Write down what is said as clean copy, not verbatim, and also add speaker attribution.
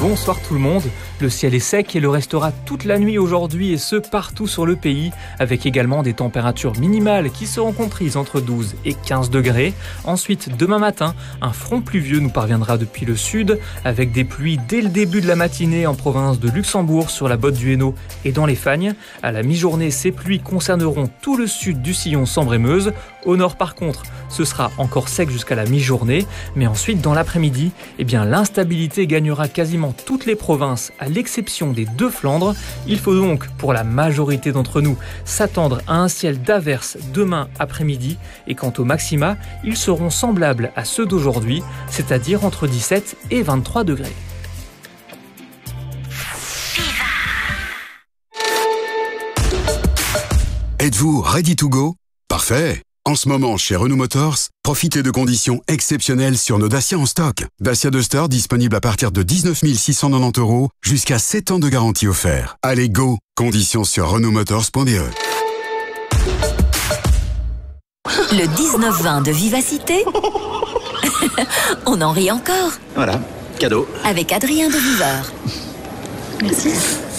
Speaker 1: Bonsoir tout le monde, le ciel est sec et le restera toute la nuit aujourd'hui et ce partout sur le pays, avec également des températures minimales qui seront comprises entre 12 et 15 degrés. Ensuite, demain matin, un front pluvieux nous parviendra depuis le sud, avec des pluies dès le début de la matinée en province de Luxembourg, sur la Botte du Hainaut et dans les Fagnes. À la mi-journée, ces pluies concerneront tout le sud du sillon Sambre-et-Meuse. Au nord par contre, ce sera encore sec jusqu'à la mi-journée, mais ensuite dans l'après-midi, l'instabilité gagnera quasiment toutes les provinces à l'exception des deux Flandres. Il faut donc, pour la majorité d'entre nous, s'attendre à un ciel d'averses demain après-midi et quant aux maxima, ils seront semblables à ceux d'aujourd'hui, c'est-à-dire entre 17 et 23 degrés.
Speaker 2: Êtes-vous ready to go? Parfait! En ce moment, chez Renault Motors, profitez de conditions exceptionnelles sur nos Dacia en stock. Dacia Duster disponible à partir de 19 690 € jusqu'à 7 ans de garantie offert. Allez, go! Conditions sur renaultmotors.be.
Speaker 3: Le 19-20 de Vivacité. On en rit encore.
Speaker 4: Voilà, cadeau.
Speaker 3: Avec Adrien de Viveur.
Speaker 5: Merci.